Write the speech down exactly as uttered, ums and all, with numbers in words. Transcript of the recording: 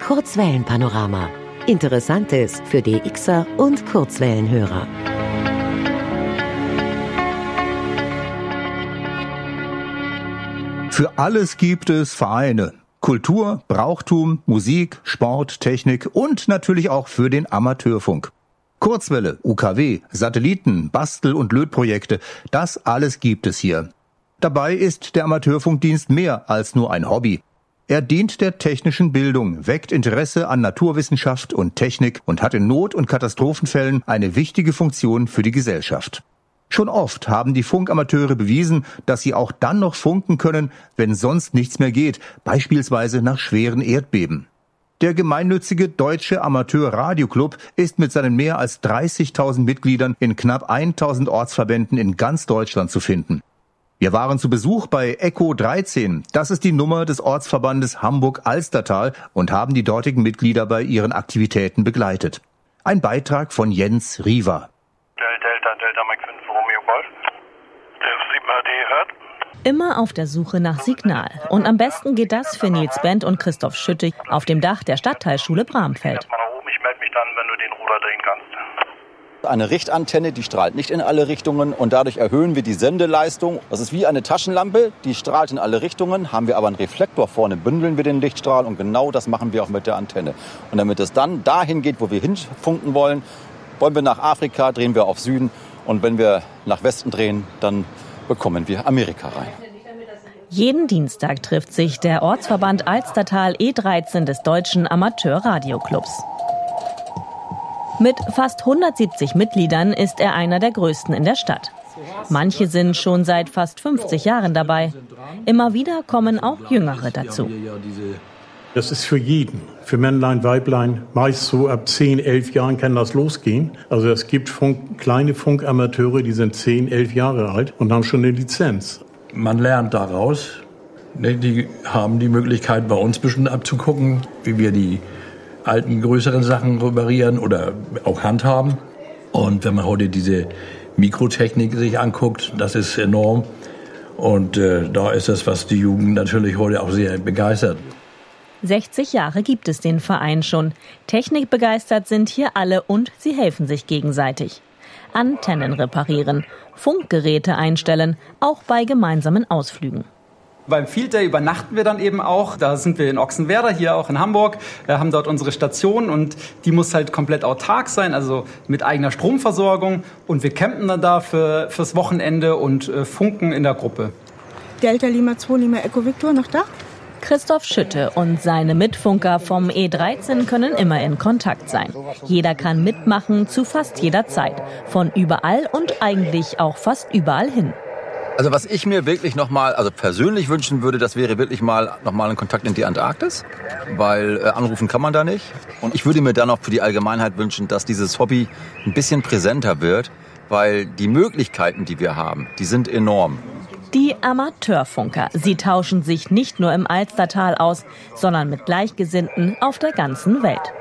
Kurzwellenpanorama. Interessantes für D Xer und Kurzwellenhörer. Für alles gibt es Vereine. Kultur, Brauchtum, Musik, Sport, Technik und natürlich auch für den Amateurfunk. Kurzwelle, U K W, Satelliten, Bastel- und Lötprojekte, das alles gibt es hier. Dabei ist der Amateurfunkdienst mehr als nur ein Hobby. Er dient der technischen Bildung, weckt Interesse an Naturwissenschaft und Technik und hat in Not- und Katastrophenfällen eine wichtige Funktion für die Gesellschaft. Schon oft haben die Funkamateure bewiesen, dass sie auch dann noch funken können, wenn sonst nichts mehr geht, beispielsweise nach schweren Erdbeben. Der gemeinnützige Deutsche Amateur-Radio-Club ist mit seinen mehr als dreißigtausend Mitgliedern in knapp tausend Ortsverbänden in ganz Deutschland zu finden. Wir waren zu Besuch bei Echo dreizehn, das ist die Nummer des Ortsverbandes Hamburg-Alstertal, und haben die dortigen Mitglieder bei ihren Aktivitäten begleitet. Ein Beitrag von Jens Riewer. Delta, Delta, Mike fünf, Romeo Golf. Der sieben H D hört. Immer auf der Suche nach Signal. Und am besten geht das für Nils Bent und Christoph Schütte auf dem Dach der Stadtteilschule Bramfeld. Ich melde mich dann, wenn du den Ruder drehen kannst. Eine Richtantenne, die strahlt nicht in alle Richtungen und dadurch erhöhen wir die Sendeleistung. Das ist wie eine Taschenlampe, die strahlt in alle Richtungen. Haben wir aber einen Reflektor vorne, bündeln wir den Lichtstrahl und genau das machen wir auch mit der Antenne. Und damit es dann dahin geht, wo wir hinfunken wollen, wollen wir nach Afrika, drehen wir auf Süden, und wenn wir nach Westen drehen, dann bekommen wir Amerika rein. Jeden Dienstag trifft sich der Ortsverband Alstertal E dreizehn des Deutschen Amateur-Radio-Clubs. Mit fast hundertsiebzig Mitgliedern ist er einer der größten in der Stadt. Manche sind schon seit fast fünfzig Jahren dabei. Immer wieder kommen auch Jüngere dazu. Das ist für jeden, für Männlein, Weiblein, meist so ab zehn, elf Jahren kann das losgehen. Also es gibt Funk, kleine Funkamateure, die sind zehn, elf Jahre alt und haben schon eine Lizenz. Man lernt daraus. Die haben die Möglichkeit, bei uns ein bisschen abzugucken, wie wir die alten, größeren Sachen reparieren oder auch handhaben. Und wenn man heute diese Mikrotechnik sich anguckt, das ist enorm. Und äh, da ist das, was die Jugend natürlich heute auch sehr begeistert. sechzig Jahre gibt es den Verein schon. Technikbegeistert sind hier alle und sie helfen sich gegenseitig. Antennen reparieren, Funkgeräte einstellen, auch bei gemeinsamen Ausflügen. Beim Field Day übernachten wir dann eben auch. Da sind wir in Ochsenwerder, hier auch in Hamburg. Wir haben dort unsere Station und die muss halt komplett autark sein, also mit eigener Stromversorgung. Und wir campen dann da für, fürs Wochenende und äh, funken in der Gruppe. Delta Lima zwei Lima Echo Victor, noch da? Christoph Schütte und seine Mitfunker vom E dreizehn können immer in Kontakt sein. Jeder kann mitmachen, zu fast jeder Zeit. Von überall und eigentlich auch fast überall hin. Also was ich mir wirklich nochmal, also persönlich wünschen würde, das wäre wirklich mal nochmal ein Kontakt in die Antarktis, weil äh, anrufen kann man da nicht. Und ich würde mir dann auch für die Allgemeinheit wünschen, dass dieses Hobby ein bisschen präsenter wird, weil die Möglichkeiten, die wir haben, die sind enorm. Die Amateurfunker, sie tauschen sich nicht nur im Alstertal aus, sondern mit Gleichgesinnten auf der ganzen Welt.